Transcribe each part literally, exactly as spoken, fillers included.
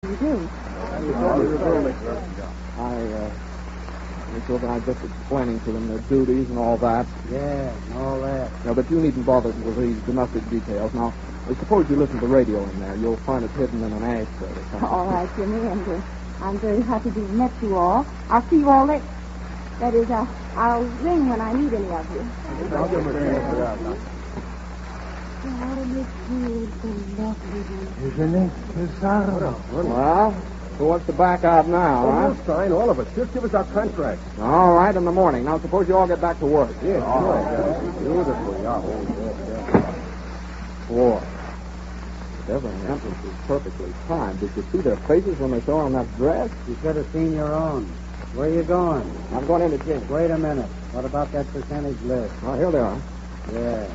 You do? I, uh, so that I'm just explaining to them their duties and all that. Yeah, and all that. No, but you needn't bother with these domestic details. Now, I suppose you listen to the radio in there. You'll find it hidden in an ashtray or something. All right, Jimmy, and uh, I'm very happy to have met you all. I'll see you all later. That is, uh, I'll ring when I need any of you. I'll give him a ring for that. Isn't it? It's Well, who wants to back out now, Oh, huh? we'll sign, all of us. Just give us our contract. All right, in the morning. Now, suppose you all get back to work. Yeah, sure. Beautiful, yeah. Boy, every entrance is perfectly timed. Did you see their faces when they saw on that dress? You should have seen your own. Where are you going? I'm going into Jim. Wait a minute. What about that percentage list? Oh, here they are. Yeah.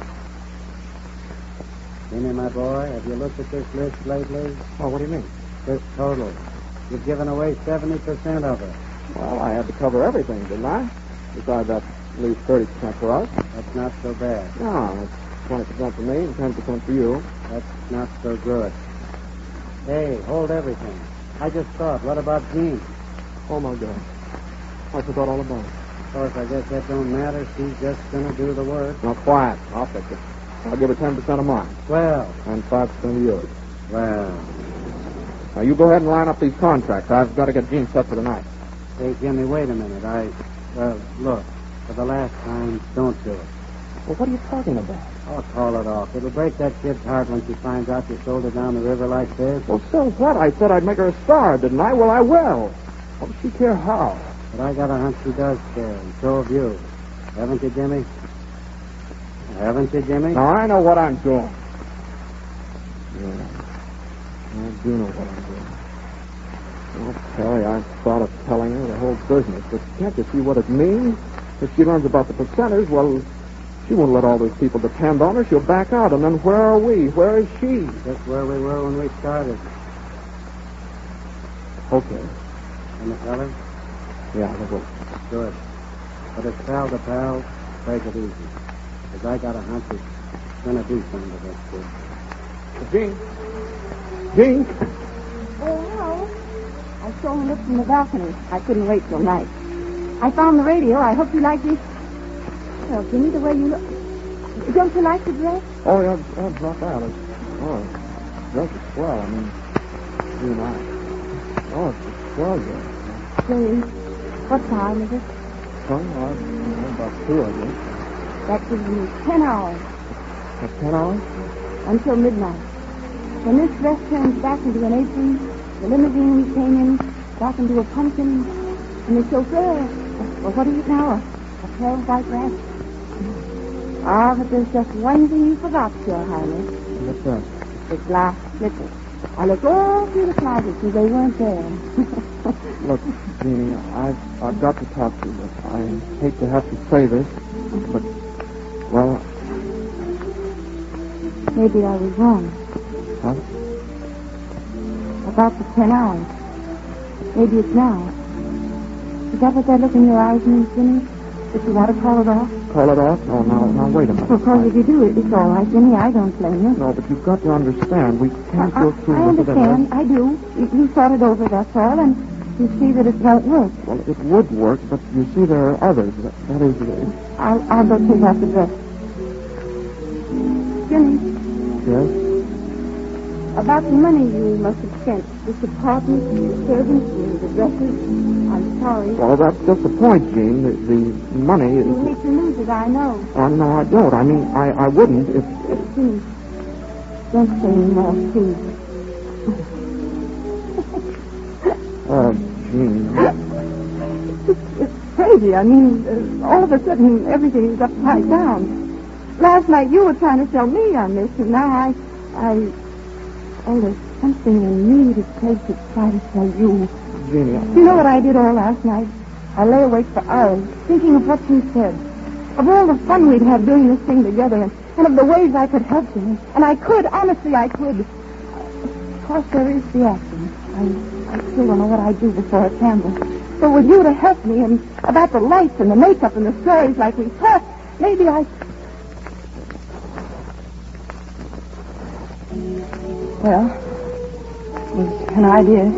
Jimmy, my boy, have you looked at this list lately? Oh, what do you mean? This total. You've given away seventy percent of it. Well, I had to cover everything, didn't I? Besides that leaves thirty percent for us. That's not so bad. No, it's twenty percent for me and ten percent for you. That's not so good. Hey, hold everything. I just thought, what about Jean? Oh, my God. I forgot all about it. Of course, I guess that don't matter. She's just going to do the work. Now, quiet. I'll fix it. I'll give her ten percent of mine Well, and five percent of yours. well. Now, you go ahead and line up these contracts. I've got to get Jean set for tonight. Hey, Jimmy, wait a minute. I, well, look, for the last time, don't do it. Well, what are you talking about? Oh, call it off. It'll break that kid's heart when she finds out you sold her down the river like this. Well, so what? I said I'd make her a star, didn't I? Well, I will. What does she care how? But I got a hunch she does care, and so have you. Haven't you, Jimmy? Haven't you, Jimmy? Now, I know what I'm doing. Yeah, I do know what I'm doing. Well, Terry, I thought of telling her the whole business, but can't you see what it means? If she learns about the percentage, well, she won't let all those people depend on her. She'll back out, and then where are we? Where is she? Just where we were when we started. Okay. And the feller? Yeah, I will. Good. But it's pal to pal, take it easy. Because I got a hunch it's going to do something to that kid. Jean? Jean? Oh, hello. I saw him look from the balcony. I couldn't wait till night. I found the radio. I hope you like this. Well, Jimmy, the way you look. Don't you like the dress? Oh, yeah, oh, drop out. It's, oh, dress is swell. I mean, you and I. Oh, it's a swell dress. Say, what time is it? Well, I, you know, about two, I guess. That gives me ten hours At ten hours? until midnight. When this dress turns back into an apron, the limousine we came in back into a pumpkin, and the chauffeur, well, what is it now? A, a pale white rat? Ah, but there's just one thing you forgot, Your Highness. What's that? The glass slippers. I looked all through the closets and they weren't there. Look, Jeannie, I've, I've got to talk to you. But I hate to have to say this, but, well... Maybe I was wrong. Huh? About the ten hours. Maybe it's now. Is that what that look in your eyes means, Jimmy? That you want to call it off? Call it off? No, now, now, wait a minute. Of course, if you do, it's all right, Jimmy. I don't blame you. No, but you've got to understand. We can't I, go through I with it understand. unless... I do. You, you thought it over, that's all, and you see that it won't work. Well, it would work, but you see there are others. That, that is... Uh, I'll, I'll go take off the dress. Jimmy, yes? about the money you must have spent, this apartment, the servants, the dresses, I'm sorry. Well, that's just the point, Jean. The, the money is... You hate to lose it, I know. Oh, no, I don't. I mean, I, I wouldn't if... Please, don't say any more, please. Uh, Jean... It's, it's crazy. I mean, uh, all of a sudden, everything is upside down. Last night you were trying to sell me on this, and now I... I... Oh, there's something in me that says to try to sell you. Jeannie, I... You know what I did all last night? I lay awake for hours, thinking of what you said. Of all the fun we'd have doing this thing together, and, and of the ways I could help you. And I could, honestly, I could. Of course, there is the acting. I, I still don't know what I'd do before a camera. But with you to help me, and about the lights and the makeup and the stories like we talked, maybe I... Well, it was an idea.